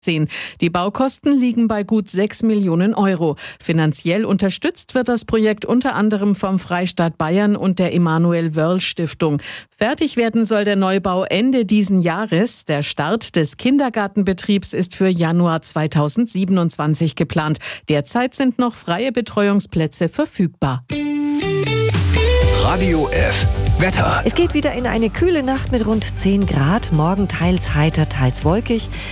Die Baukosten liegen bei gut 6 Millionen Euro. Finanziell unterstützt wird das Projekt unter anderem vom Freistaat Bayern und der Emanuel-Wörl-Stiftung. Fertig werden soll der Neubau Ende diesen Jahres. Der Start des Kindergartenbetriebs ist für Januar 2027 geplant. Derzeit sind noch freie Betreuungsplätze verfügbar. Radio F. Wetter. Es geht wieder in eine kühle Nacht mit rund 10 Grad. Morgen teils heiter, teils wolkig.